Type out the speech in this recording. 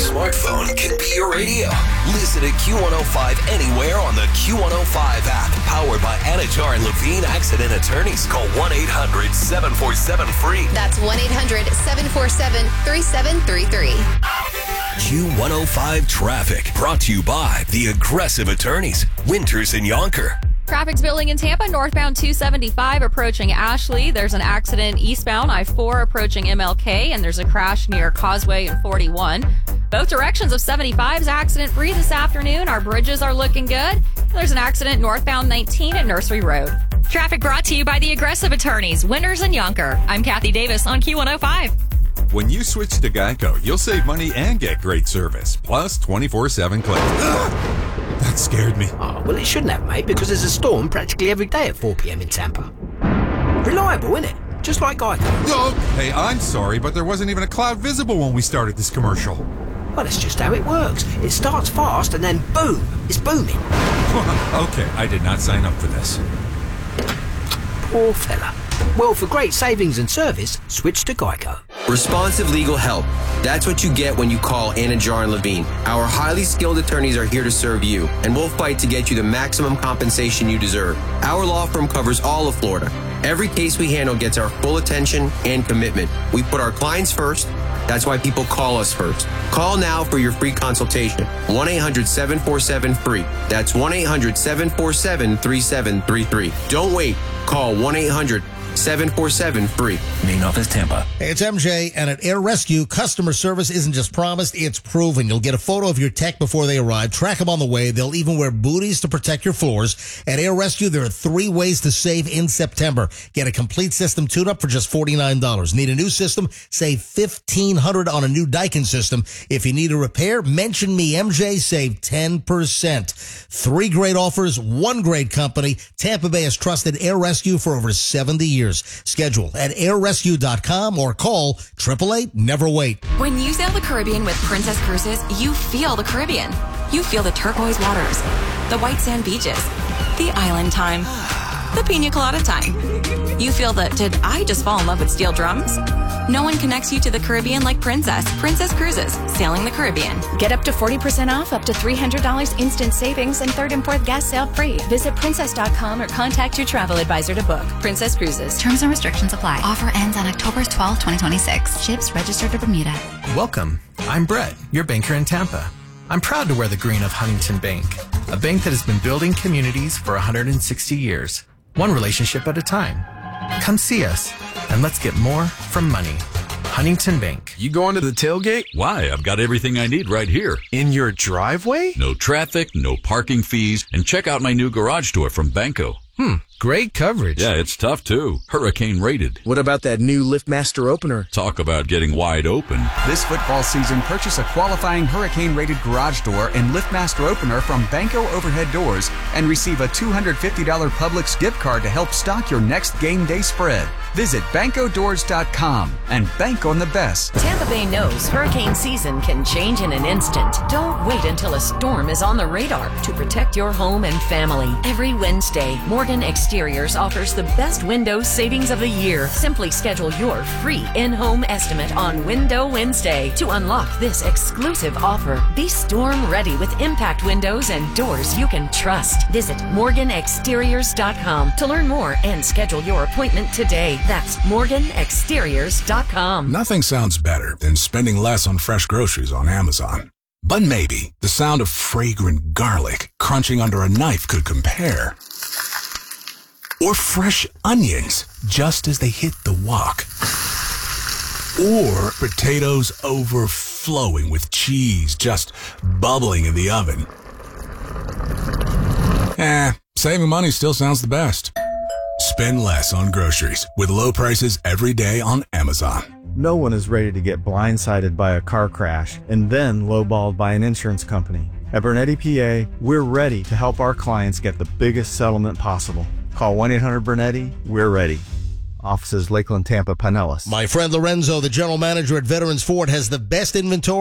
smartphone can be your radio. Listen to Q105 anywhere on the Q105 app. Powered by Anajar and Levine Accident Attorneys. Call 1-800-747-FREE. That's 1-800-747-3733. Q105 Traffic. Brought to you by the Aggressive Attorneys. Winters and Yonker. Traffic's building in Tampa, northbound 275 approaching Ashley. There's an accident eastbound I-4 approaching MLK, and there's a crash near Causeway and 41. Both directions of 75 is accident-free this afternoon. Our bridges are looking good. There's an accident northbound 19 at Nursery Road. Traffic brought to you by the Aggressive Attorneys, Winters and Yonker. I'm Kathy Davis on Q105. When you switch to Geico, you'll save money and get great service, plus 24/7 claims. That scared me. Oh, well, it shouldn't have, mate, because there's a storm practically every day at 4 p.m. in Tampa. Reliable, innit? Just like Geico. Oh, hey, I'm sorry, but there wasn't even a cloud visible when we started this commercial. Well, that's just how it works. It starts fast and then boom, it's booming. Okay, I did not sign up for this. Poor fella. Well, for great savings and service, switch to Geico. Responsive legal help. That's what you get when you call Anajar and Levine. Our highly skilled attorneys are here to serve you, and we'll fight to get you the maximum compensation you deserve. Our law firm covers all of Florida. Every case we handle gets our full attention and commitment. We put our clients first. That's why people call us first. Call now for your free consultation. 1-800-747-FREE. That's 1-800-747-3733. Don't wait. Call 1-800-747-FREE. Main office, Tampa. Hey, it's MJ, and at Air Rescue, customer service isn't just promised, it's proven. You'll get a photo of your tech before they arrive, track them on the way. They'll even wear booties to protect your floors. At Air Rescue, there are 3 ways to save in September. Get a complete system tune-up for just $49. Need a new system? Save $1,500 on a new Daikin system. If you need a repair, mention me, MJ, save 10%. 3 great offers, 1 great company. Tampa Bay has trusted Air Rescue for over 70 years. Schedule at airrescue.com or call 888-NEVER-WAIT. When you sail the Caribbean with Princess Cruises, you feel the Caribbean. You feel the turquoise waters, the white sand beaches, the island time, the pina colada time. You feel the, did I just fall in love with steel drums? No one connects you to the Caribbean like Princess. Princess Cruises, sailing the Caribbean. Get up to 40% off, up to $300 instant savings, and 3rd and 4th gas sale free. Visit princess.com or contact your travel advisor to book. Princess Cruises. Terms and restrictions apply. Offer ends on October 12, 2026. Ships registered to Bermuda. Welcome. I'm Brett, your banker in Tampa. I'm proud to wear the green of Huntington Bank, a bank that has been building communities for 160 years, one relationship at a time. Come see us, and let's get more from money. Huntington Bank. You going to the tailgate? Why? I've got everything I need right here. In your driveway? No traffic, no parking fees, and check out my new garage door from Banco. Great coverage. Yeah, it's tough too. Hurricane rated. What about that new LiftMaster opener? Talk about getting wide open. This football season, purchase a qualifying hurricane-rated garage door and LiftMaster opener from Banco Overhead Doors and receive a $250 Publix gift card to help stock your next game day spread. Visit BancoDoors.com and bank on the best. Tampa Bay knows hurricane season can change in an instant. Don't wait until a storm is on the radar to protect your home and family. Every Wednesday, Morgan Exteriors offers the best window savings of the year. Simply schedule your free in-home estimate on Window Wednesday to unlock this exclusive offer. Be storm ready with impact windows and doors you can trust. Visit MorganExteriors.com to learn more and schedule your appointment today. That's MorganExteriors.com. Nothing sounds better than spending less on fresh groceries on Amazon. But maybe the sound of fragrant garlic crunching under a knife could compare. Or fresh onions just as they hit the wok. Or potatoes overflowing with cheese just bubbling in the oven. Saving money still sounds the best. Spend less on groceries with low prices every day on Amazon. No one is ready to get blindsided by a car crash and then lowballed by an insurance company. At Bernetti PA, we're ready to help our clients get the biggest settlement possible. Call 1-800-BERNETTI. We're ready. Offices Lakeland, Tampa, Pinellas. My friend Lorenzo, the general manager at Veterans Ford, has the best inventory